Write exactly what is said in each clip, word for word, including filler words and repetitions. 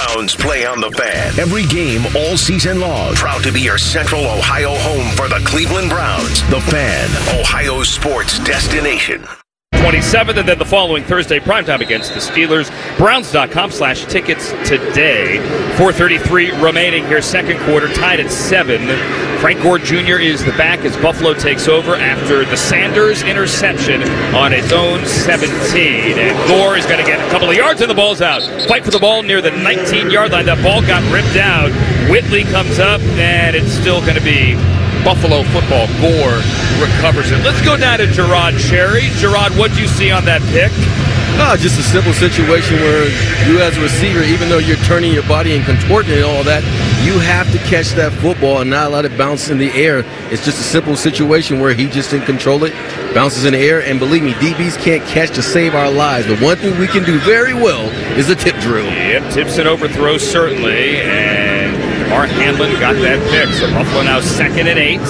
Browns play on the Fan. Every game all season long. Proud to be your Central Ohio home for the Cleveland Browns. The Fan, Ohio sports destination. twenty-seventh, and then the following Thursday, primetime against the Steelers. Browns.com slash tickets today. four thirty-three remaining here, second quarter, tied at seven. Frank Gore Junior is the back as Buffalo takes over after the Sanders interception on its own seventeen. And Gore is going to get a couple of yards and the ball's out. Fight for the ball near the nineteen-yard line. That ball got ripped out. Whitley comes up, and it's still going to be Buffalo football. Gore recovers it. Let's go down to Gerard Cherry. Gerard, what do you see on that pick? Oh, just a simple situation where you as a receiver, even though you're turning your body and contorting and all that, you have to catch that football and not let it bounce in the air. It's just a simple situation where he just didn't control it, bounces in the air, and believe me, D Bs can't catch to save our lives. But one thing we can do very well is a tip drill. Yep, tips and overthrows certainly, and Mark Hanlon got that pick. So Buffalo now second and eight.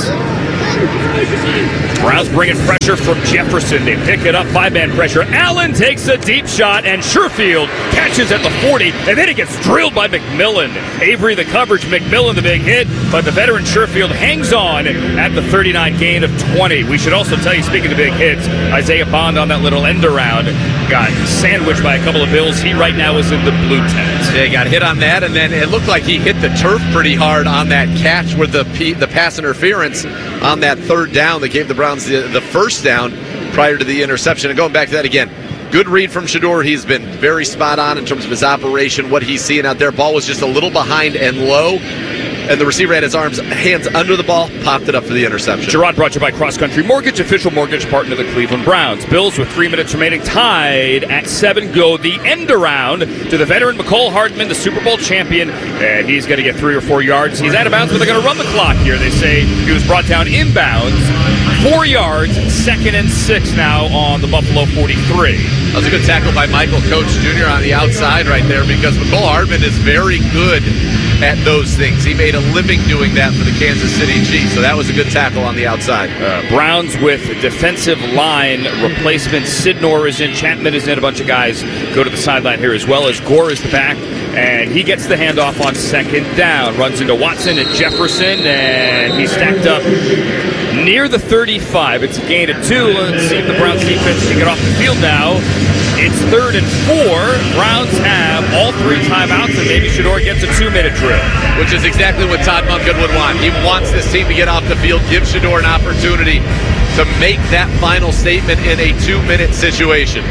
Browns bringing pressure from Jefferson. They pick it up, five-man pressure. Allen takes a deep shot, and Sherfield catches at the forty, and then he gets drilled by McMillan. Avery the coverage, McMillan the big hit, but the veteran Sherfield hangs on at the thirty-nine gain of twenty. We should also tell you, speaking of big hits, Isaiah Bond on that little end around got sandwiched by a couple of Bills. He right now is in the blue tent. Yeah, he got hit on that, and then it looked like he hit the turf pretty hard on that catch with the P, the pass interference on that third down that gave the Browns the, the first down prior to the interception. And going back to that again, good read from Shedeur. He's been very spot on in terms of his operation, what he's seeing out there. Ball was just a little behind and low, and the receiver had his arms, hands under the ball, popped it up for the interception. Gerard brought to you by Cross Country Mortgage, official mortgage partner of the Cleveland Browns. Bills with three minutes remaining, tied at seven, go the end around to the veteran McCole Hardman, the Super Bowl champion, and he's going to get three or four yards. He's out of bounds, but they're going to run the clock here. They say he was brought down inbounds. Four yards, second and six now on the Buffalo forty-three. That was a good tackle by Michael Coach Junior on the outside right there, because McCole Hardman is very good at those things. He made a living doing that for the Kansas City Chiefs, so that was a good tackle on the outside. Uh, Browns with defensive line replacements. Sidnor is in, Chapman is in, a bunch of guys go to the sideline here as well, as Gore is the back, and he gets the handoff on second down. Runs into Watson and Jefferson, and he's stacked up near the thirty-five. It's a gain of two. Let's see if the Browns defense can get off the field now. It's third and four. Browns have all three timeouts, and maybe Shedeur gets a two-minute drill. Which is exactly what Todd Monken would want. He wants this team to get off the field, give Shedeur an opportunity to make that final statement in a two-minute situation.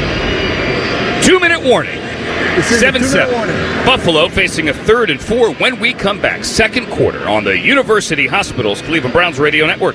Two-minute warning. seven seven. Buffalo facing a third and four when we come back. Second quarter on the University Hospitals Cleveland Browns Radio Network.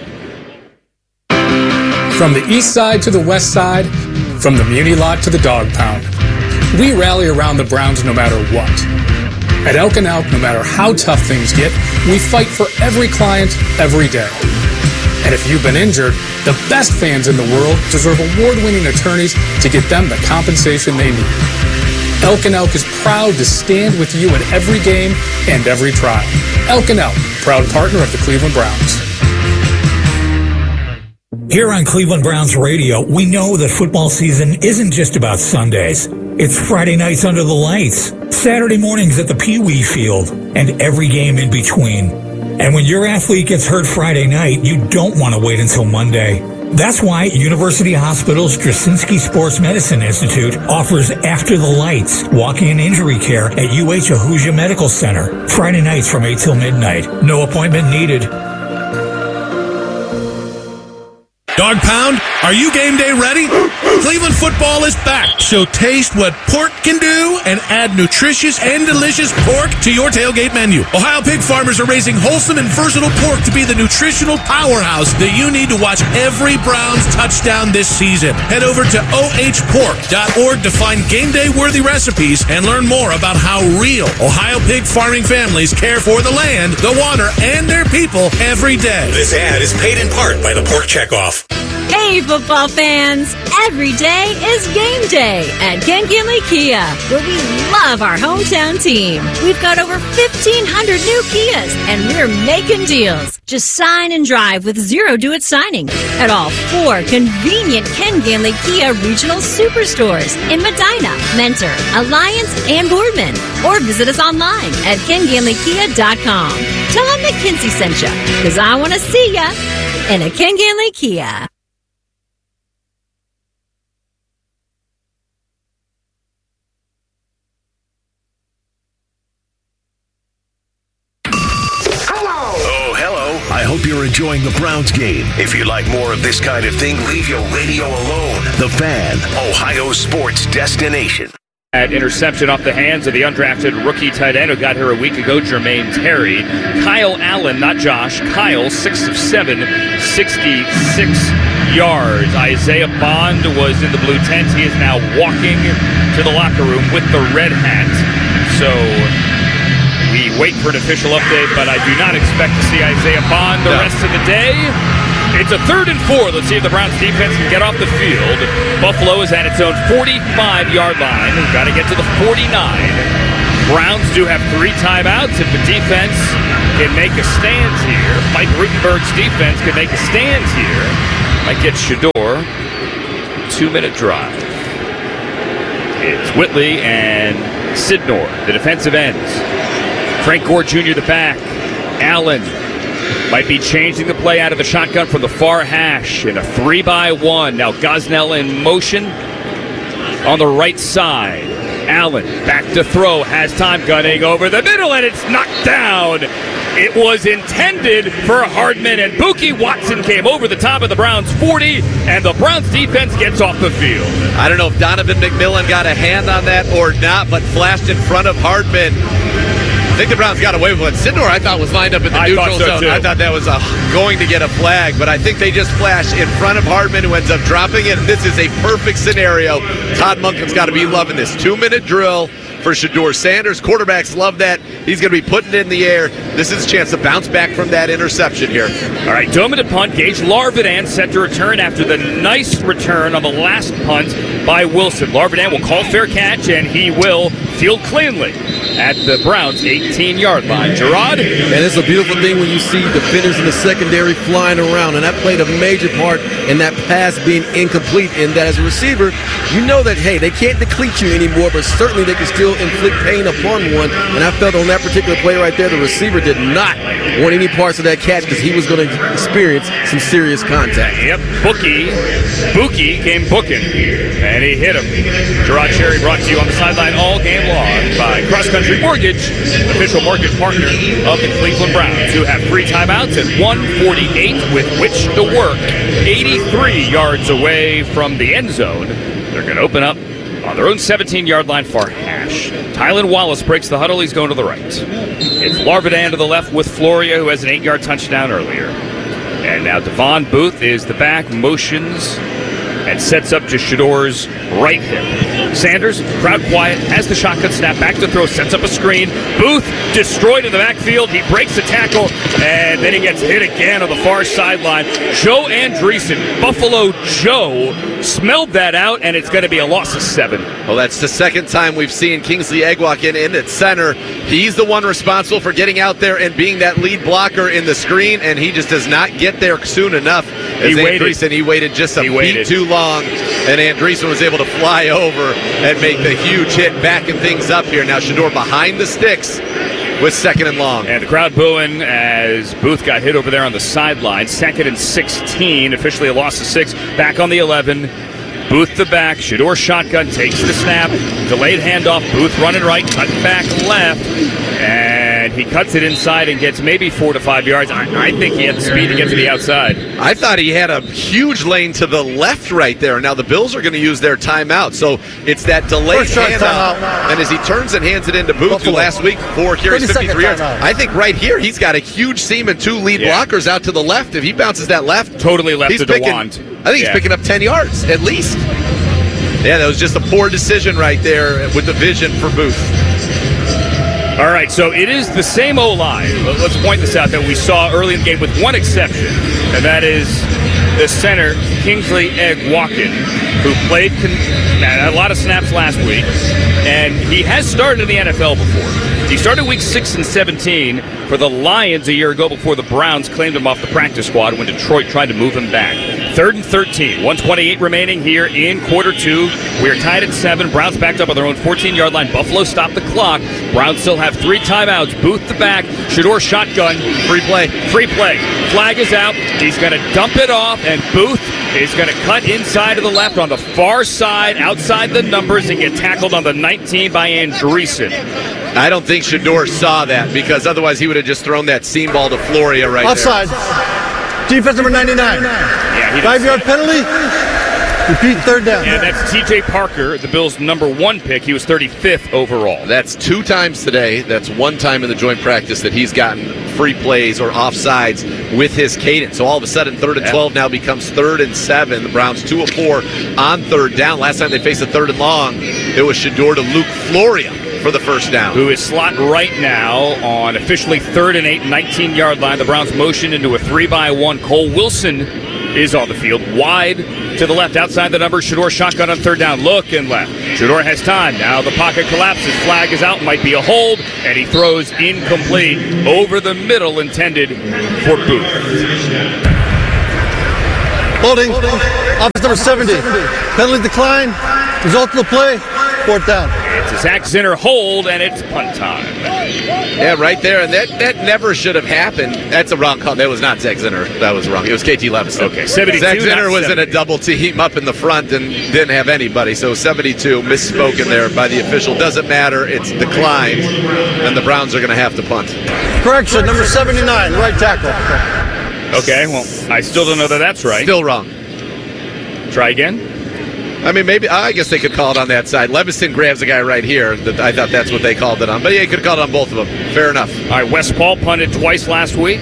From the east side to the west side, from the Muni Lot to the Dog Pound, we rally around the Browns no matter what. At Elk and Elk, no matter how tough things get, we fight for every client every day. And if you've been injured, the best fans in the world deserve award-winning attorneys to get them the compensation they need. Elk and Elk is proud to stand with you at every game and every trial. Elk and Elk, proud partner of the Cleveland Browns. Here on Cleveland Browns Radio, we know that football season isn't just about Sundays. It's Friday nights under the lights, Saturday mornings at the Pee Wee Field, and every game in between. And when your athlete gets hurt Friday night, you don't want to wait until Monday. That's why University Hospital's Straczynski Sports Medicine Institute offers After the Lights, walking and injury care at U H Ahuja Medical Center. Friday nights from eight till midnight. No appointment needed. Dog Pound, are you game day ready? Cleveland football is back, so taste what pork can do and add nutritious and delicious pork to your tailgate menu. Ohio pig farmers are raising wholesome and versatile pork to be the nutritional powerhouse that you need to watch every Browns touchdown this season. Head over to O H pork dot org to find game day worthy recipes and learn more about how real Ohio pig farming families care for the land, the water, and their people every day. This ad is paid in part by the Pork Checkoff. Hey, football fans! Every day is game day at Ken Kinley Kia, where we love our hometown team. We've got over fifteen hundred new Kias, and we're making deals. Just sign and drive with zero do-it signing at all four convenient Ken Ganley Kia regional superstores in Medina, Mentor, Alliance, and Boardman. Or visit us online at ken ganley kia dot com. Tell them McKinsey sent you, because I want to see ya in a Ken Ganley Kia. I hope you're enjoying the Browns game. If you like more of this kind of thing, leave your radio alone. The Fan, Ohio sports destination. At interception off the hands of the undrafted rookie tight end who got here a week ago, Jermaine Terry. Kyle Allen, not Josh. Kyle, six of seven, sixty-six yards. Isaiah Bond was in the blue tent. He is now walking to the locker room with the red hat. So we wait for an official update, but I do not expect to see Isaiah Bond the no. rest of the day. It's a third and four. Let's see if the Browns defense can get off the field. Buffalo is at its own forty-five-yard line. We've got to get to the forty-nine. Browns do have three timeouts. If the defense can make a stand here, Mike Rutenberg's defense can make a stand here, might get Shedeur two-minute drive. It's Whitley and Sidnor, the defensive ends. Frank Gore Junior the back. Allen might be changing the play out of the shotgun from the far hash in a three by one. Now Gosnell in motion on the right side. Allen back to throw, has time, gunning over the middle, and it's knocked down. It was intended for Hardman, and Buki Watson came over the top of the Browns forty, and the Browns defense gets off the field. I don't know if Donovan McMillan got a hand on that or not, but flashed in front of Hardman. I think the Browns got away with it. Sidnor, I thought, was lined up in the I neutral so zone. Too. I thought that was a, going to get a flag, but I think they just flashed in front of Hardman, who ends up dropping it. And this is a perfect scenario. Todd Monken's got to be loving this two-minute drill for Shedeur Sanders. Quarterbacks love that. He's going to be putting it in the air. This is a chance to bounce back from that interception here. All right, dominant punt. Gage Larvidan set to return after the nice return on the last punt by Wilson. Larvidan will call fair catch, and he will field cleanly at the Browns' eighteen-yard line. Gerard? And it's a beautiful thing when you see defenders in the secondary flying around, and that played a major part in that pass being incomplete, in that as a receiver, you know that, hey, they can't deplete you anymore, but certainly they can still inflict pain upon one, and I felt on that particular play right there, the receiver did not want any parts of that catch because he was going to experience some serious contact. Yep, Bookie, Bookie came booking, and he hit him. Gerard Cherry brought to you on the sideline all game long by Cross Country Mortgage, official mortgage partner of the Cleveland Browns, who have three timeouts at one forty-eight with which to work. eighty-three yards away from the end zone. They're going to open up on their own seventeen-yard line for hash. Tylan Wallace breaks the huddle. He's going to the right. It's Larvidan to the left with Floria, who has an eight-yard touchdown earlier. And now Devon Booth is the back, motions, and sets up to Shedeur's right hip. Sanders, crowd quiet, has the shotgun snap, back to throw, sets up a screen. Booth destroyed in the backfield. He breaks the tackle, and then he gets hit again on the far sideline. Joe Andreessen, Buffalo Joe, smelled that out, and it's going to be a loss of seven. Well, that's the second time we've seen Kingsley Egwakin in at center. He's the one responsible for getting out there and being that lead blocker in the screen, and he just does not get there soon enough. As he waited. Andreessen, he waited just a he beat waited. too long, and Andreessen was able to fly over and make the huge hit, backing things up here. Now Shedeur behind the sticks with second and long. And the crowd booing as Booth got hit over there on the sideline. Second and sixteen, officially a loss of six. Back on the eleven. Booth the back. Shedeur shotgun, takes the snap. Delayed handoff. Booth running right, cutting back left. And he cuts it inside and gets maybe four to five yards. I, I think he had the speed to get to the outside. I thought he had a huge lane to the left right there. Now the Bills are going to use their timeout. So it's that delayed handoff. And as he turns and hands it into Booth, Buffalo. Who last week, four carries, fifty-three yards. I think right here he's got a huge seam and two lead yeah. blockers out to the left. If he bounces that left, totally left he's to picking, DeWant. I think he's yeah. picking up ten yards at least. Yeah, that was just a poor decision right there with the vision for Booth. All right, so it is the same O-line. Let's point this out that we saw early in the game with one exception, and that is the center, Kingsley Egg-Walken, who played con- a lot of snaps last week, and he has started in the N F L before. He started week six and seventeen for the Lions a year ago before the Browns claimed him off the practice squad when Detroit tried to move him back. Third and thirteen, one twenty-eight remaining here in quarter two. We are tied at seven. Browns backed up on their own fourteen-yard line. Buffalo stopped the clock. Browns still have three timeouts. Booth the back. Shador shotgun. Free play. Free play. Flag is out. He's going to dump it off, and Booth is going to cut inside to the left on the far side, outside the numbers, and get tackled on the nineteen by Andreessen. I don't think Shador saw that, because otherwise he would have just thrown that seam ball to Floria right Offside. there. Offside. Defense number ninety-nine. Yeah, Five-yard penalty. Repeat third down. And that's T J Parker, the Bills' number one pick. He was thirty-fifth overall. That's two times today. That's one time in the joint practice that he's gotten free plays or offsides with his cadence. So all of a sudden, third and twelve now becomes third and seven. The Browns two of four on third down. Last time they faced a third and long, it was Shador to Luke Floria for the first down. Who is slot right now on officially third and eight, nineteen-yard line. The Browns motion into a three by one. Cole Wilson is on the field, wide to the left, outside the number. Shador shotgun on third down, look and left. Shador has time. Now the pocket collapses. Flag is out, might be a hold, and he throws incomplete over the middle, intended for Booth. Holding. Office number seventy. Penalty decline. Result of the play. Fourth down. It's a Zach Zinner hold, and it's punt time. Yeah, right there. And that, that never should have happened. That's a wrong call. That was not Zach Zinner. That was wrong. It was K T Levinson. Okay, seventy-two. Zach Zinner was seventy. in a double team up in the front and didn't have anybody. So seventy-two, misspoken there by the official. Doesn't matter. It's declined, and the Browns are going to have to punt. Correction, number seventy-nine, right tackle. Okay, well, I still don't know that that's right. Still wrong. Try again. I mean, maybe, I guess they could call it on that side. Leviston grabs a guy right here. That I thought that's what they called it on. But yeah, you could have called it on both of them. Fair enough. All right, West Paul punted twice last week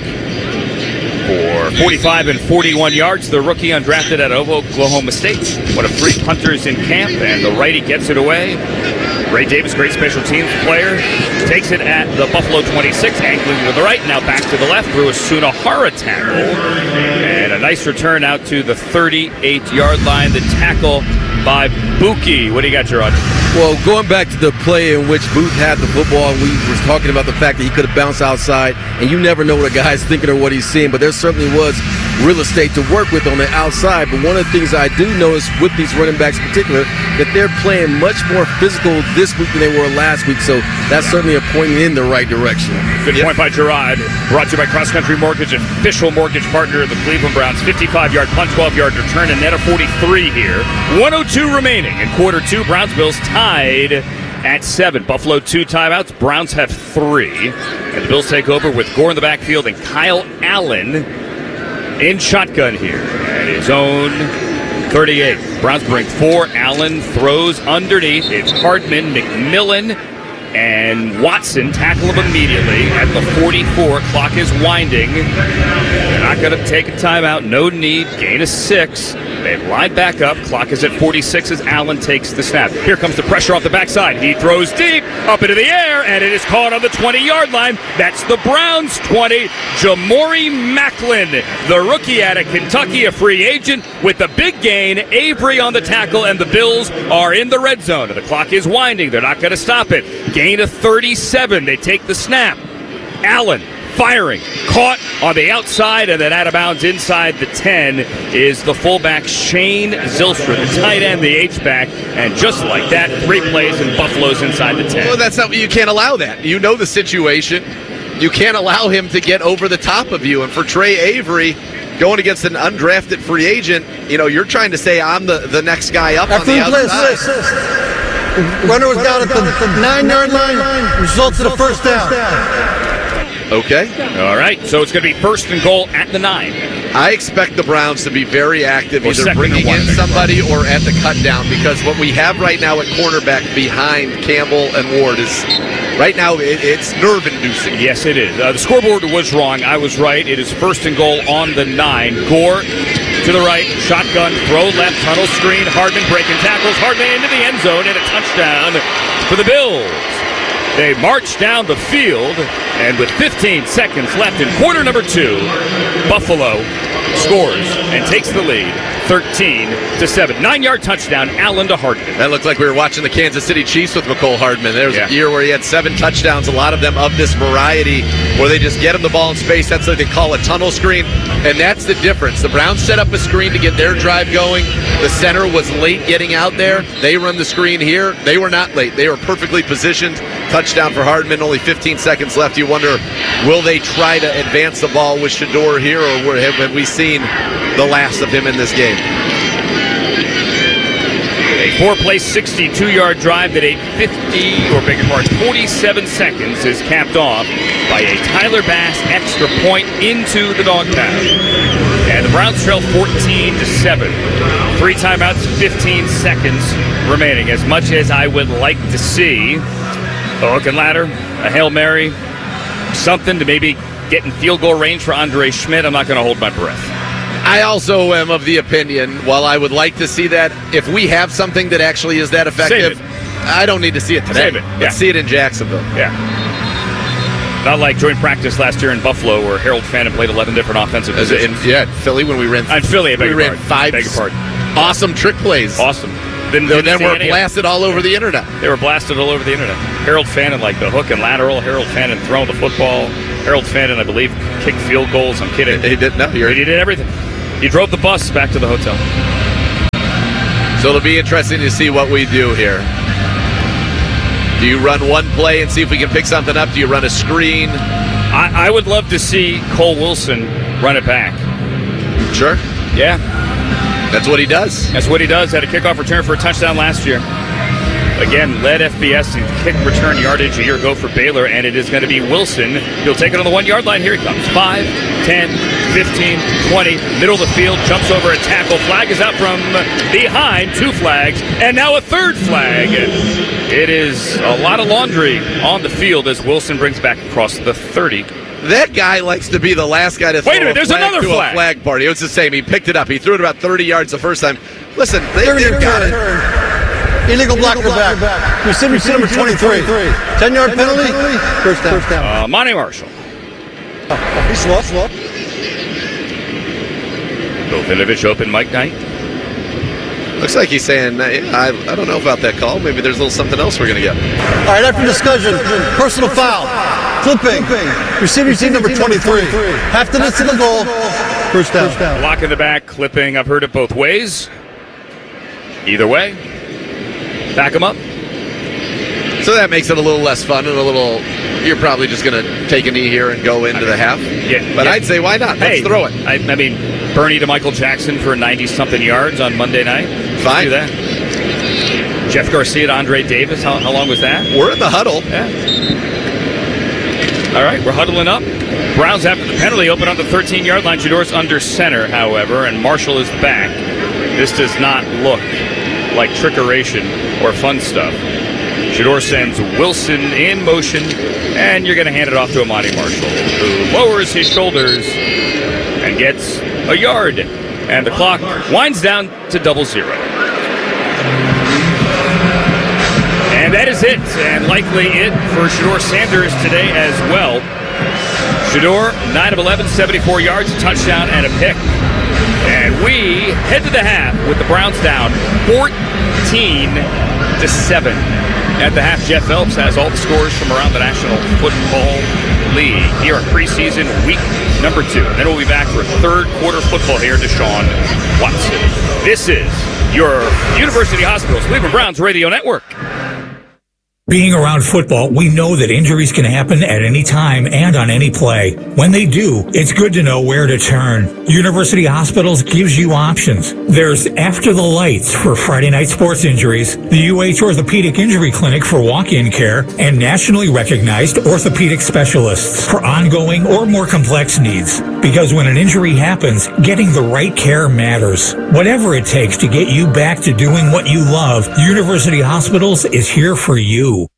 for forty-five and forty-one yards. The rookie undrafted out of Oklahoma State. One of three punters in camp, and the righty gets it away. Ray Davis, great special teams player, takes it at the Buffalo twenty-six, angling to the right, now back to the left through a Sunahara tackle. And a nice return out to the thirty-eight-yard line. The tackle by Buki. What do you got, Gerard? Well, going back to the play in which Booth had the football, and we were talking about the fact that he could have bounced outside, and you never know what a guy's thinking or what he's seeing, but there certainly was real estate to work with on the outside. But one of the things I do notice with these running backs in particular, that they're playing much more physical this week than they were last week, so that's certainly a point in the right direction. Good yep. point by Gerard. Brought to you by Cross Country Mortgage, official mortgage partner of the Cleveland Browns. fifty-five-yard punt, twelve-yard return, a net of forty-three here. one oh two remaining in quarter two. Browns Bills tied at seven. Buffalo two timeouts. Browns have three. And the Bills take over with Gore in the backfield and Kyle Allen in shotgun here at his own thirty-eight. Browns bring four. Allen throws underneath. It's Hardman, McMillan, and Watson tackle him immediately at the forty-four. Clock is winding. They're not going to take a timeout. No need. Gain of six. They've lined back up. Clock is at forty-six as Allen takes the snap. Here comes the pressure off the backside. He throws deep, up into the air, and it is caught on the twenty-yard line. That's the Browns' twenty. Jamori Macklin, the rookie out of Kentucky, a free agent with the big gain. Avery on the tackle, and the Bills are in the red zone. The clock is winding. They're not going to stop it. Gain of thirty-seven. They take the snap. Allen firing, caught on the outside, and then out of bounds inside the ten is the fullback Shane Zylstra, the tight end, the H-back, and just like that, three plays and Buffalo's inside the ten. Well, that's not, you can't allow that. You know the situation. You can't allow him to get over the top of you, and for Trey Avery, going against an undrafted free agent, you know, you're trying to say I'm the, the next guy up After on the outside. Runner was down at the nine-yard line, results in a first down. Okay. All right, so it's going to be first and goal at the nine. I expect the Browns to be very active, Or either bringing in somebody or at the cut down, because what we have right now at cornerback behind Campbell and Ward is, right now, it, it's nerve-inducing. Yes, it is. Uh, the scoreboard was wrong. I was right. It is first and goal on the nine. Gore to the right, shotgun, throw left, tunnel screen. Hardman breaking tackles. Hardman into the end zone, and a touchdown for the Bills. They march down the field, and with fifteen seconds left in quarter number two, Buffalo scores and takes the lead thirteen to seven. Nine-yard touchdown, Allen to Hardman. That looked like we were watching the Kansas City Chiefs with McCole Hardman. There was Yeah. a year where he had seven touchdowns, a lot of them of this variety, where they just get him the ball in space. That's what they call a tunnel screen, and that's the difference. The Browns set up a screen to get their drive going. The center was late getting out there. They run the screen here. They were not late. They were perfectly positioned. Touchdown for Hardman, only fifteen seconds left. You wonder, will they try to advance the ball with Shedeur here, or have we seen the last of him in this game? A four-play, sixty-two-yard drive that ate fifty, or beg your pardon, forty-seven seconds is capped off by a Tyler Bass extra point into the dog pound. And the Browns trail fourteen to seven. Three timeouts, fifteen seconds remaining. As much as I would like to see a hook and ladder, a Hail Mary, something to maybe get in field goal range for Andre Schmidt, I'm not going to hold my breath. I also am of the opinion, while I would like to see that, if we have something that actually is that effective, I don't need to see it today. Save it. Yeah. Let's see it in Jacksonville. Yeah. Not like joint practice last year in Buffalo where Harold Fannin played eleven different offensive As in, positions. yeah, Philly when we ran. And Philly, I beg we your ran pardon. five Beg your pardon. awesome trick plays. Awesome. Then, Then, didn't see we're any of blasted all over the internet. They were blasted all over the internet. Harold Fannin, like the hook and lateral. Harold Fannin throwing the football. Harold Fannin, I believe, kicked field goals. I'm kidding. He didn't know. He did everything. He drove the bus back to the hotel. So it'll be interesting to see what we do here. Do you run one play and see if we can pick something up? Do you run a screen? I, I would love to see Cole Wilson run it back. Sure. Yeah. That's what he does. That's what he does. Had a kickoff return for a touchdown last year. Again, led F B S in kick return yardage a year ago for Baylor, and it is going to be Wilson. He'll take it on the one-yard line. Here he comes. five, ten, fifteen, twenty. Middle of the field, jumps over a tackle. Flag is out from behind. Two flags, and now a third flag. It is a lot of laundry on the field as Wilson brings back across the thirty. That guy likes to be the last guy to throw Wait a minute, a there's flag another to flag. a flag party. It was the same. He picked it up. He threw it about thirty yards the first time. Listen, they, they've got it. Illegal block in the back. Receiver number twenty-three. ten-yard penalty. First down. First down. Uh, Monty Marshall. He's slow, slow. Bill Vinovich open Mike Knight. Looks like he's saying, yeah, I, I don't know about that call. Maybe there's a little something else we're going to get. All right, after discussion, personal foul. Clipping. Receiver team number twenty-three. Half the distance to the goal. First down. First down. Block in the back, clipping. I've heard it both ways. Either way, back him up. So that makes it a little less fun and a little, you're probably just going to take a knee here and go into the half. Yeah, But yeah. I'd say, why not? Let's Hey, throw it. I, I mean, Bernie to Michael Jackson for ninety-something yards on Monday night. Let's Fine. do that. Jeff Garcia to Andre Davis. How, how long was that? We're in the huddle. Yeah. All right, we're huddling up. Browns after the penalty open on the thirteen-yard line. Shedeur's under center, however, and Marshall is back. This does not look like trickeration or fun stuff. Shedeur sends Wilson in motion, and you're going to hand it off to Amani Marshall, who lowers his shoulders and gets a yard. And the clock winds down to double zero. And that is it, and likely it for Shedeur Sanders today as well. Shedeur, nine of eleven, seventy-four yards, a touchdown, and a pick. And we head to the half with the Browns down fourteen to seven. At the half, Jeff Phelps has all the scores from around the National Football League here in preseason week number two. And then we'll be back for third quarter football here to Deshaun Watson. This is your University Hospitals Cleveland Browns Radio Network. Being around football, we know that injuries can happen at any time and on any play. When they do, it's good to know where to turn. University Hospitals gives you options. There's After the Lights for Friday night sports injuries, the U H Orthopedic Injury Clinic for walk-in care, and nationally recognized orthopedic specialists for ongoing or more complex needs. Because when an injury happens, getting the right care matters. Whatever it takes to get you back to doing what you love, University Hospitals is here for you.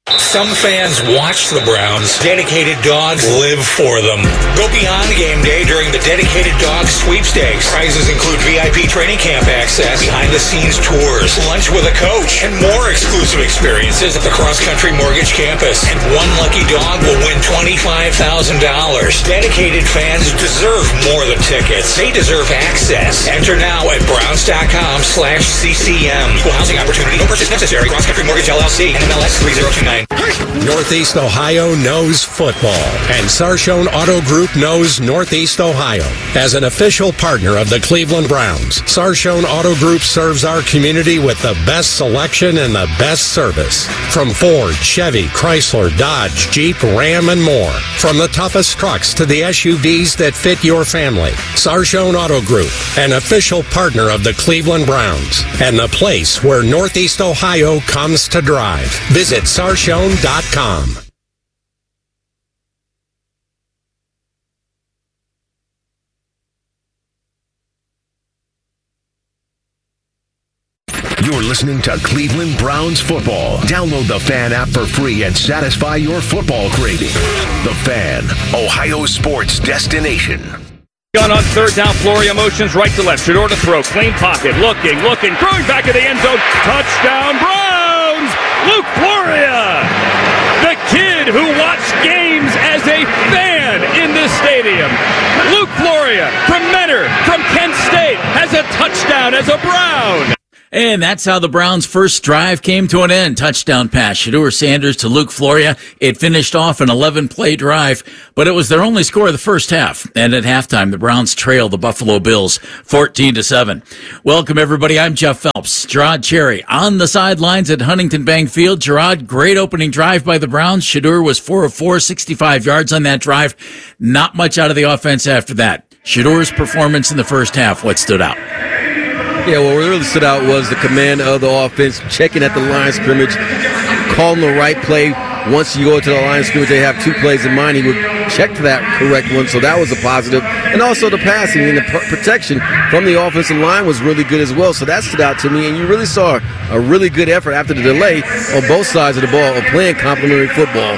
Some fans watch the Browns. Dedicated dogs live for them. Go beyond game day during the Dedicated Dog Sweepstakes. Prizes include V I P training camp access, behind-the-scenes tours, lunch with a coach, and more exclusive experiences at the Cross Country Mortgage Campus. And one lucky dog will win twenty-five thousand dollars. Dedicated fans deserve more than tickets. They deserve access. Enter now at browns.com slash CCM. Equal housing opportunity. No purchase necessary. Cross Country Mortgage L L C. N M L S three zero two nine. Northeast Ohio knows football, and Sarshone Auto Group knows Northeast Ohio. As an official partner of the Cleveland Browns, Sarshone Auto Group serves our community with the best selection and the best service. From Ford, Chevy, Chrysler, Dodge, Jeep, Ram, and more. From the toughest trucks to the S U Vs that fit your family. Sarshone Auto Group, an official partner of the Cleveland Browns, and the place where Northeast Ohio comes to drive. Visit sarshone dot com. You're listening to Cleveland Browns football. Download the Fan app for free and satisfy your football craving. The Fan, Ohio sports destination. Gun on third down, Floria motions right to left. Shedeur to throw. Clean pocket. Looking, looking. Throwing back of the end zone. Touchdown, Browns! Luke Floria! The kid who watched games as a fan in this stadium. Luke Floria from Mentor, from Kent State, has a touchdown as a Brown. And that's how the Browns' first drive came to an end. Touchdown pass, Shedeur Sanders to Luke Floria. It finished off an eleven-play drive, but it was their only score of the first half. And at halftime, the Browns trailed the Buffalo Bills fourteen to seven. Welcome, everybody. I'm Jeff Phelps. Gerard Cherry on the sidelines at Huntington Bank Field. Gerard, great opening drive by the Browns. Shedeur was four of four, sixty-five yards on that drive. Not much out of the offense after that. Shedeur's performance in the first half, what stood out? Yeah, what really stood out was the command of the offense, checking at the line of scrimmage, calling the right play. Once you go to the line of scrimmage, they have two plays in mind. He would check to that correct one, so that was a positive. And also the passing and the pr- protection from the offensive line was really good as well, so that stood out to me. And you really saw a really good effort after the delay on both sides of the ball of playing complementary football.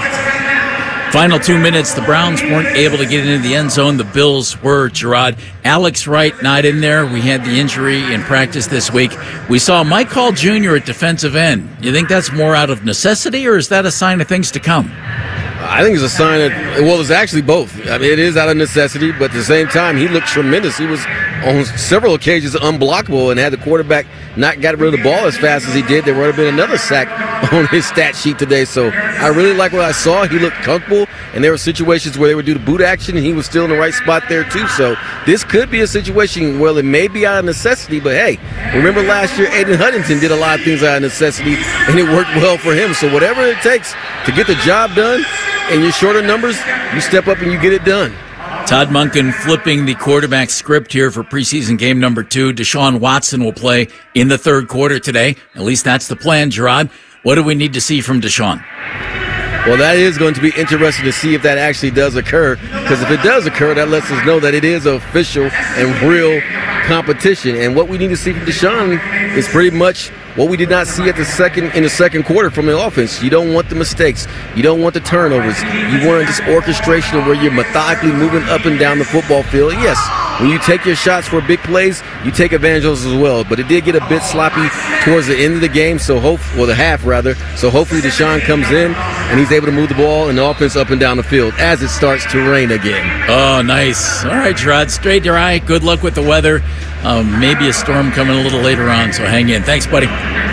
Final two minutes, the Browns weren't able to get into the end zone. The Bills were, Gerard. Alex Wright not in there. We had the injury in practice this week. We saw Mike Hall Junior at defensive end. You think that's more out of necessity, or is that a sign of things to come? I think it's a sign of, well, it's actually both. I mean, it is out of necessity, but at the same time, he looked tremendous. He was on several occasions unblockable, and had the quarterback not got rid of the ball as fast as he did, there would have been another sack on his stat sheet today. So I really like what I saw. He looked comfortable, and there were situations where they would do the boot action, and he was still in the right spot there too. So this could be a situation where it may be out of necessity, but hey, remember last year Aiden Huntington did a lot of things out of necessity, and it worked well for him. So whatever it takes to get the job done, and your shorter numbers, you step up and you get it done. Todd Monken flipping the quarterback script here for preseason game number two. Deshaun Watson will play in the third quarter today. At least that's the plan, Gerard. What do we need to see from Deshaun? Well, that is going to be interesting to see if that actually does occur, because if it does occur, that lets us know that it is official and real competition. And what we need to see from Deshaun is pretty much what we did not see at the second in the second quarter from the offense. You don't want the mistakes. You don't want the turnovers. You want this orchestration where you're methodically moving up and down the football field. And yes, when you take your shots for big plays, you take advantage of those as well. But it did get a bit sloppy towards the end of the game, so hope, well, the half rather. So hopefully Deshaun comes in and he's able to move the ball and the offense up and down the field as it starts to rain again. Oh, nice. All right, Gerard, straight to your eye. Good luck with the weather. Um, maybe a storm coming a little later on, so hang in. Thanks, buddy.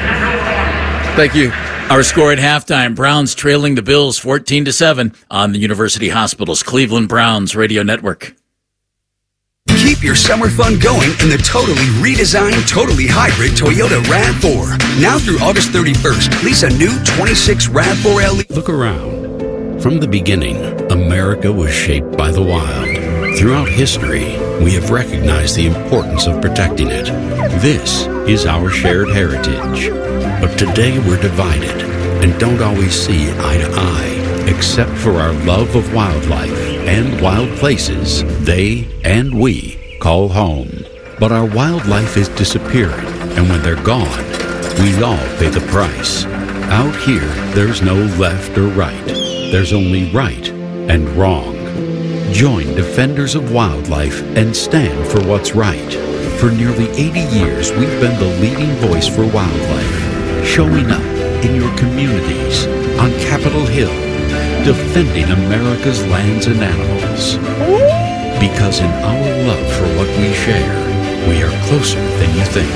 Thank you. Our score at halftime, Browns trailing the Bills fourteen to seven on the University Hospital's Cleveland Browns Radio Network. Keep your summer fun going in the totally redesigned, totally hybrid Toyota RAV four. Now through August thirty-first, lease a new twenty-six RAV four L E. Look around. From the beginning, America was shaped by the wild. Throughout history, we have recognized the importance of protecting it. This is our shared heritage. But today we're divided and don't always see eye to eye, except for our love of wildlife and wild places they and we call home. But our wildlife is disappearing, and when they're gone, we all pay the price. Out here, there's no left or right. There's only right and wrong. Join Defenders of Wildlife and stand for what's right. For nearly eighty years, we've been the leading voice for wildlife, showing up in your communities, on Capitol Hill, defending America's lands and animals. Because in our love for what we share, we are closer than you think.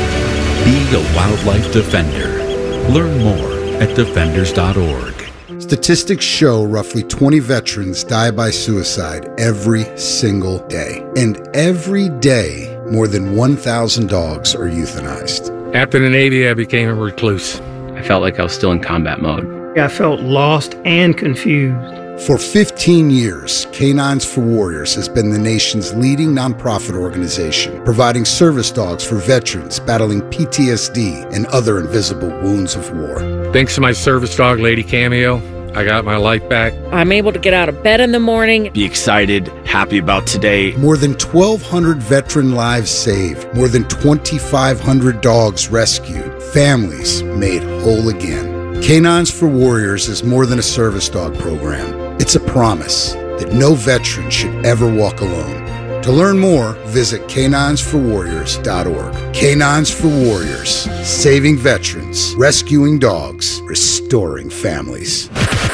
Be a wildlife defender. Learn more at defenders dot org. Statistics show roughly twenty veterans die by suicide every single day. And every day, more than one thousand dogs are euthanized. After the Navy, I became a recluse. I felt like I was still in combat mode. I felt lost and confused. For fifteen years, Canines for Warriors has been the nation's leading nonprofit organization, providing service dogs for veterans battling P T S D and other invisible wounds of war. Thanks to my service dog, Lady Cameo, I got my life back. I'm able to get out of bed in the morning. Be excited, happy about today. More than twelve hundred veteran lives saved. More than twenty-five hundred dogs rescued. Families made whole again. Canines for Warriors is more than a service dog program. It's a promise that no veteran should ever walk alone. To learn more, visit canines for warriors dot org. Canines for Warriors, saving veterans, rescuing dogs, restoring families.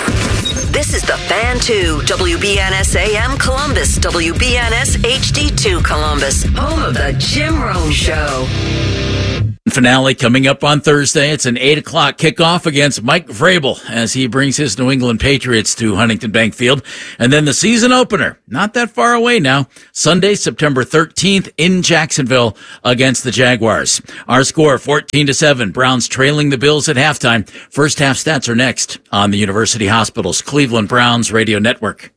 This is the Fan two, W B N S A M Columbus, W B N S H D two Columbus, home of the Jim Rome Show. Finale coming up on Thursday. It's an eight o'clock kickoff against Mike Vrabel as he brings his New England Patriots to Huntington Bank Field. And then the season opener, not that far away now, Sunday, September thirteenth in Jacksonville against the Jaguars. Our score, fourteen to seven. Browns trailing the Bills at halftime. First half stats are next on the University Hospital's Cleveland Browns Radio Network.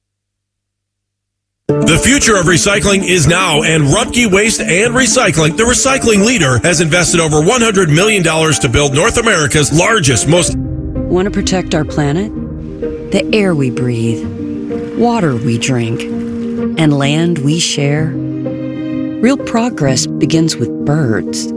The future of recycling is now, and Rupke Waste and Recycling, the recycling leader, has invested over one hundred million dollars to build North America's largest, most... Want to protect our planet? The air we breathe, water we drink, and land we share? Real progress begins with birds.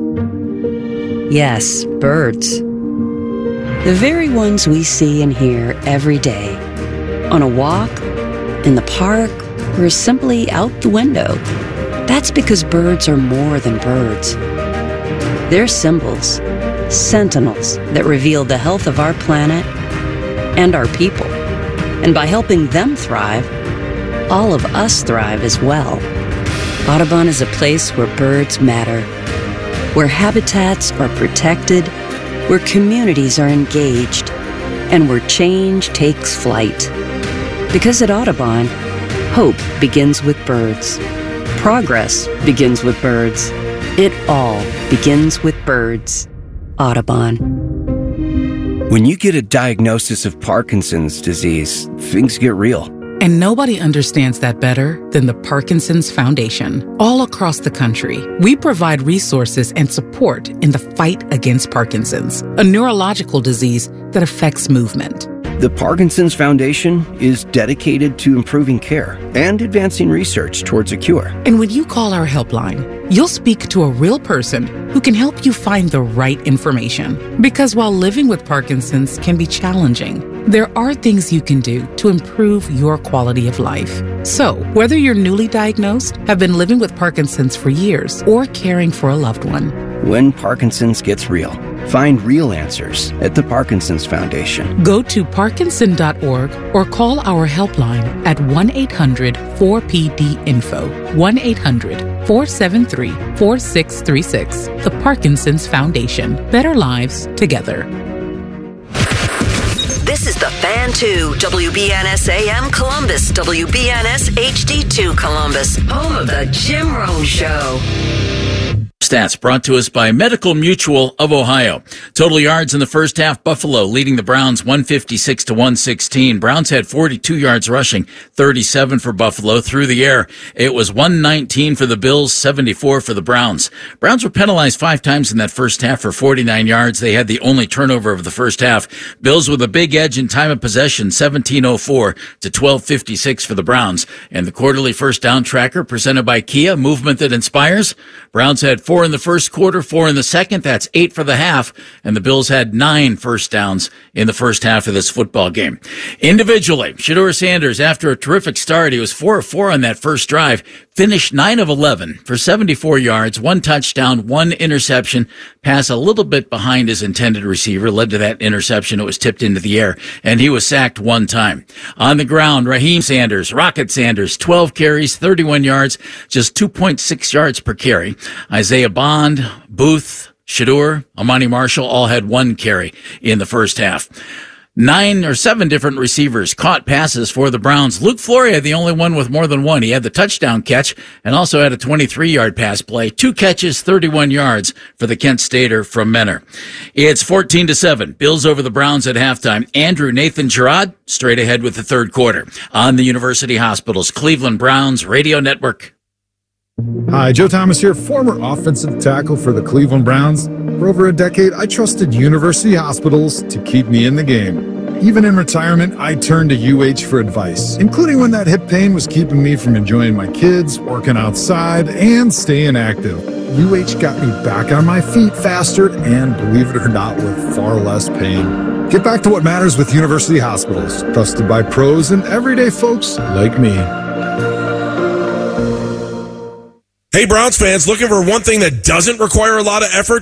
Yes, birds. The very ones we see and hear every day. On a walk, in the park, or simply out the window. That's because birds are more than birds. They're symbols, sentinels that reveal the health of our planet and our people. And by helping them thrive, all of us thrive as well. Audubon is a place where birds matter, where habitats are protected, where communities are engaged, and where change takes flight. Because at Audubon, hope begins with birds. Progress begins with birds. It all begins with birds. Audubon. When you get a diagnosis of Parkinson's disease, things get real. And nobody understands that better than the Parkinson's Foundation. All across the country, we provide resources and support in the fight against Parkinson's, a neurological disease that affects movement. The Parkinson's Foundation is dedicated to improving care and advancing research towards a cure. And when you call our helpline, you'll speak to a real person who can help you find the right information. Because while living with Parkinson's can be challenging, there are things you can do to improve your quality of life. So, whether you're newly diagnosed, have been living with Parkinson's for years, or caring for a loved one, when Parkinson's gets real, find real answers at the Parkinson's Foundation. Go to parkinson dot org or call our helpline at one eight hundred four P D info, one eight hundred four seven three four six three six. The Parkinson's Foundation. Better lives together. This is the Fan two, W B N S A M Columbus, W B N S H D two Columbus, home of the Jim Rome Show. Stats brought to us by Medical Mutual of Ohio. Total yards in the first half, Buffalo leading the Browns one fifty-six to one sixteen. Browns had forty-two yards rushing, thirty-seven for Buffalo through the air. It was one nineteen for the Bills, seventy-four for the Browns. Browns were penalized five times in that first half for forty-nine yards. They had the only turnover of the first half. Bills with a big edge in time of possession, seventeen oh four to twelve fifty-six for the Browns. And the quarterly first down tracker presented by Kia, movement that inspires. Browns had four four in the first quarter, four in the second. That's eight for the half. And the Bills had nine first downs in the first half of this football game. Individually, Shedeur Sanders, after a terrific start, he was four of four on that first drive, finished nine of eleven for seventy-four yards, one touchdown, one interception, pass a little bit behind his intended receiver, led to that interception. It was tipped into the air, and he was sacked one time. On the ground, Raheem Sanders, Rocket Sanders, twelve carries, thirty-one yards, just two point six yards per carry. Isaiah Bond, Booth, Shedeur, Amani Marshall all had one carry in the first half. Nine or seven different receivers caught passes for the Browns. Luke Floria, the only one with more than one. He had the touchdown catch and also had a twenty-three-yard pass play. Two catches, thirty-one yards for the Kent Stater from Menor. It's fourteen to seven. Bills over the Browns at halftime. Andrew Nathan Gerard straight ahead with the third quarter on the University Hospitals Cleveland Browns Radio Network. Hi, Joe Thomas here, former offensive tackle for the Cleveland Browns. For over a decade, I trusted University Hospitals to keep me in the game. Even in retirement, I turned to U H for advice, including when that hip pain was keeping me from enjoying my kids, working outside, and staying active. U H got me back on my feet faster and, believe it or not, with far less pain. Get back to what matters with University Hospitals, trusted by pros and everyday folks like me. Hey, Browns fans, looking for one thing that doesn't require a lot of effort